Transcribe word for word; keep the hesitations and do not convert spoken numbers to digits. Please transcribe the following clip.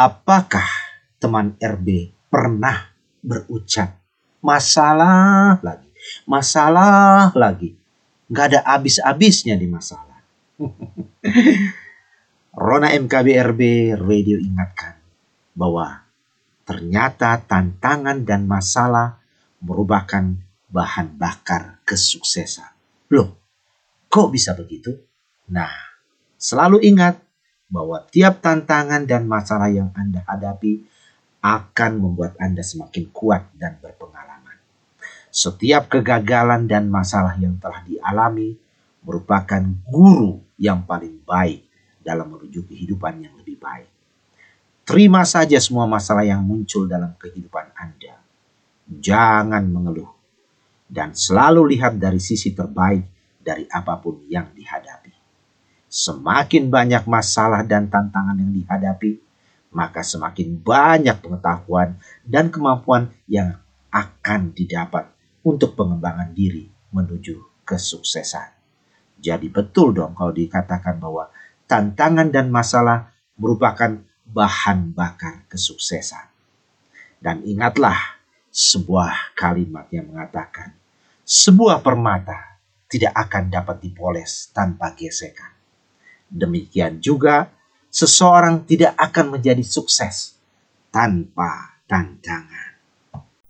Apakah teman R B pernah berucap, masalah lagi, masalah lagi. Gak ada habis-habisnya di masalah. Rona M K B R B Radio ingatkan bahwa ternyata tantangan dan masalah merupakan bahan bakar kesuksesan. Loh, kok bisa begitu? Nah, selalu ingat bahwa tiap tantangan dan masalah yang Anda hadapi akan membuat Anda semakin kuat dan berpengalaman. Setiap kegagalan dan masalah yang telah dialami merupakan guru yang paling baik dalam menuju kehidupan yang lebih baik. Terima saja semua masalah yang muncul dalam kehidupan Anda. Jangan mengeluh. Dan selalu lihat dari sisi terbaik dari apapun yang dihadapi. Semakin banyak masalah dan tantangan yang dihadapi, maka semakin banyak pengetahuan dan kemampuan yang akan didapat untuk pengembangan diri menuju kesuksesan. Jadi betul dong kalau dikatakan bahwa tantangan dan masalah merupakan bahan bakar kesuksesan. Dan ingatlah sebuah kalimat yang mengatakan, sebuah permata tidak akan dapat dipoles tanpa gesekan. Demikian juga seseorang tidak akan menjadi sukses tanpa tantangan.